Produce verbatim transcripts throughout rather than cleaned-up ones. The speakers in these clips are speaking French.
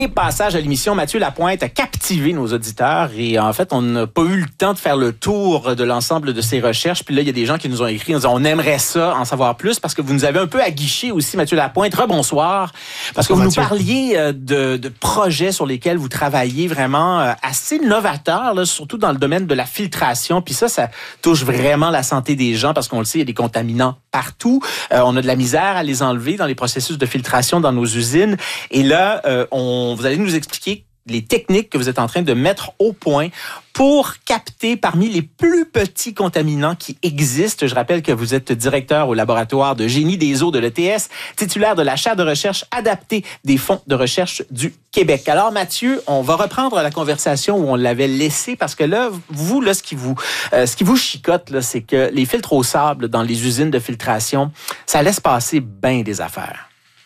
Passage à l'émission, Mathieu Lapointe a captivé nos auditeurs et en fait, on n'a pas eu le temps de faire le tour de l'ensemble de ses recherches. Puis là, il y a des gens qui nous ont écrit en disant on aimerait ça, en savoir plus, parce que vous nous avez un peu aguiché aussi, Mathieu Lapointe. Rebonsoir. Parce que vous nous parliez de, de projets sur lesquels vous travaillez vraiment assez novateurs, là, surtout dans le domaine de la filtration. Puis ça, ça touche vraiment la santé des gens parce qu'on le sait, il y a des contaminants partout. Euh, on a de la misère à les enlever dans les processus de filtration dans nos usines. Et là, euh, on vous allez nous expliquer les techniques que vous êtes en train de mettre au point pour capter parmi les plus petits contaminants qui existent. Je rappelle que vous êtes directeur au laboratoire de génie des eaux de l'E T S, titulaire de la chaire de recherche adaptée des fonds de recherche du Québec. Alors Mathieu, on va reprendre la conversation où on l'avait laissée parce que là, vous, là, ce qui vous, euh, ce qui vous chicote, là, c'est que les filtres au sable dans les usines de filtration, ça laisse passer bien des affaires.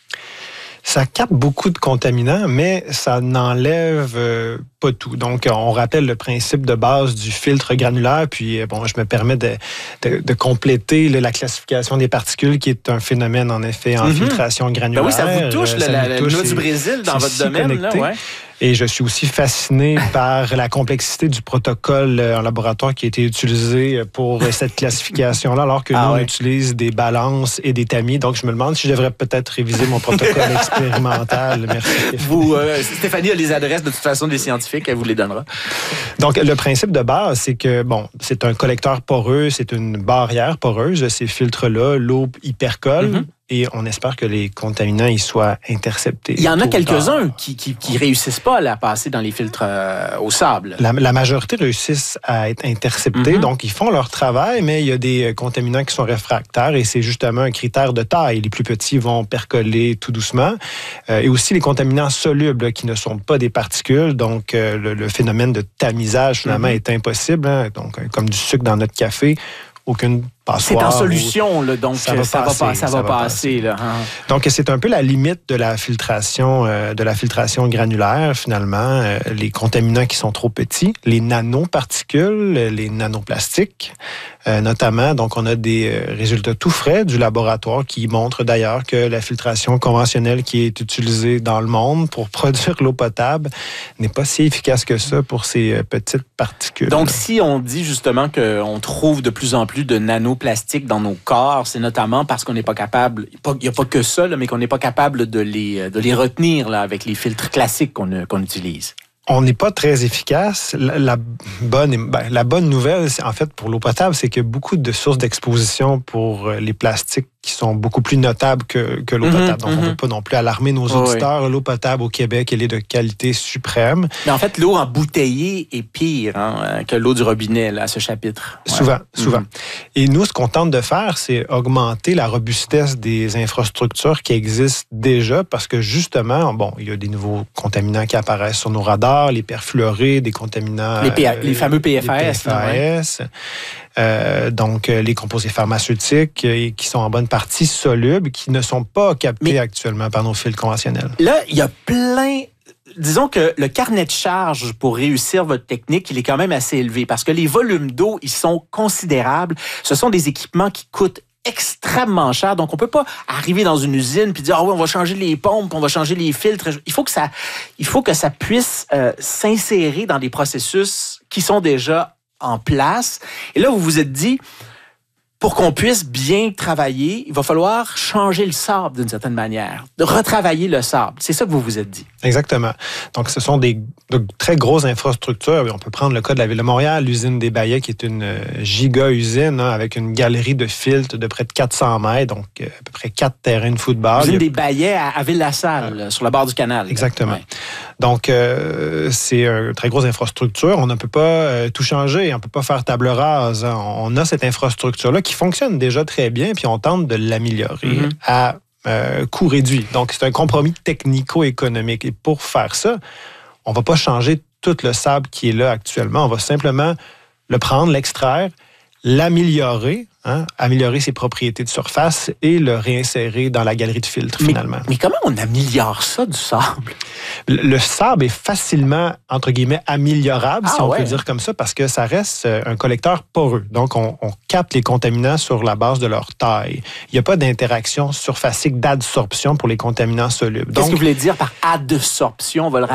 Ça capte beaucoup de contaminants, mais ça n'enlève euh, pas tout. Donc, on rappelle le principe de base du filtre granulaire, puis bon, je me permets de, de, de compléter là, la classification des particules, qui est un phénomène, en effet, en mm-hmm. filtration granulaire. Ben oui, ça vous touche, euh, ça le, touche, le du Brésil, dans votre domaine. Là, ouais. Et je suis aussi fasciné par la complexité du protocole en laboratoire qui a été utilisé pour cette classification-là, alors que ah nous, ouais. on utilise des balances et des tamis. Donc, je me demande si je devrais peut-être réviser mon protocole expérimental. Merci, Stéphanie. Vous, euh, Stéphanie a les adresses, de toute façon, des scientifiques. Elle vous les donnera. Donc, le principe de base, c'est que, bon, c'est un collecteur poreux, c'est une barrière poreuse, ces filtres-là. L'eau y percole. Mm-hmm. Et on espère que les contaminants y soient interceptés. Il y en a quelques-uns qui, qui, qui réussissent pas à passer dans les filtres euh, au sable. La, la majorité réussissent à être interceptés, mm-hmm. donc ils font leur travail, mais il y a des contaminants qui sont réfractaires et c'est justement un critère de taille. Les plus petits vont percoler tout doucement. Euh, et aussi les contaminants solubles là, qui ne sont pas des particules, donc euh, le, le phénomène de tamisage finalement mm-hmm. est impossible. Hein, donc comme du sucre dans notre café, aucune passoire. C'est en solution, là, donc ça va ça passer. Va pas, ça ça va va passer. Là. Donc, c'est un peu la limite de la filtration, euh, de la filtration granulaire, finalement. Euh, les contaminants qui sont trop petits, les nanoparticules, les nanoplastiques, euh, notamment. Donc, on a des euh, résultats tout frais du laboratoire qui montrent d'ailleurs que la filtration conventionnelle qui est utilisée dans le monde pour produire l'eau potable n'est pas si efficace que ça pour ces euh, petites particules. Donc, si on dit justement qu'on trouve de plus en plus de nanoplastiques plastique dans nos corps, c'est notamment parce qu'on n'est pas capable, il n'y a pas que ça, là, mais qu'on n'est pas capable de les, de les retenir là, avec les filtres classiques qu'on, qu'on utilise. On n'est pas très efficace. La, la, bonne, ben, la bonne nouvelle, c'est, en fait, pour l'eau potable, c'est qu'il y a beaucoup de sources d'exposition pour les plastiques qui sont beaucoup plus notables que, que l'eau mm-hmm, potable. Donc, mm-hmm. on ne veut pas non plus alarmer nos auditeurs. Oh, oui. L'eau potable au Québec, elle est de qualité suprême. Mais en fait, l'eau embouteillée est pire hein, que l'eau du robinet là, à ce chapitre. Ouais. Souvent, souvent. Mm-hmm. Et nous, ce qu'on tente de faire, c'est augmenter la robustesse des infrastructures qui existent déjà parce que, justement, bon, il y a des nouveaux contaminants qui apparaissent sur nos radars, les perfluorés, des contaminants... Les, P- euh, les fameux P F A S. Les P F A S. Là, ouais. Euh, donc, euh, les composés pharmaceutiques euh, qui sont en bonne partie solubles, qui ne sont pas captés Mais actuellement par nos filtres conventionnels. Là, il y a plein... Disons que le carnet de charge pour réussir votre technique, il est quand même assez élevé parce que les volumes d'eau, ils sont considérables. Ce sont des équipements qui coûtent extrêmement cher. Donc, on peut pas arriver dans une usine puis dire, ah oui, on va changer les pompes, on va changer les filtres. Il faut que ça, il faut que ça puisse euh, s'insérer dans des processus qui sont déjà en place. Et là, vous vous êtes dit, pour qu'on puisse bien travailler, il va falloir changer le sable d'une certaine manière, de retravailler le sable. C'est ça que vous vous êtes dit. Exactement. Donc, ce sont des de très grosses infrastructures. On peut prendre le cas de la Ville de Montréal, l'usine des Ballets, qui est une giga-usine hein, avec une galerie de filtres de près de quatre cents mètres, donc à peu près quatre terrains de football. L'usine des Ballets à, à Ville-la-Salle, euh, sur le bord du canal. Exactement. Ouais. Donc, euh, c'est une très grosse infrastructure. On ne peut pas euh, tout changer. On ne peut pas faire table rase. On a cette infrastructure-là qui fonctionne déjà très bien, puis on tente de l'améliorer mm-hmm. à euh, coût réduit. Donc, c'est un compromis technico-économique. Et pour faire ça, on ne va pas changer tout le sable qui est là actuellement. On va simplement le prendre, l'extraire, l'améliorer, hein, améliorer ses propriétés de surface et le réinsérer dans la galerie de filtre, mais, finalement. Mais comment on améliore ça, du sable? Le, le sable est facilement, entre guillemets, améliorable, ah, si on ouais. peut dire comme ça, parce que ça reste un collecteur poreux. Donc, on, on capte les contaminants sur la base de leur taille. Il n'y a pas d'interaction surfacique d'adsorption pour les contaminants solubles. Qu'est-ce Donc, que vous voulez dire par adsorption? On va le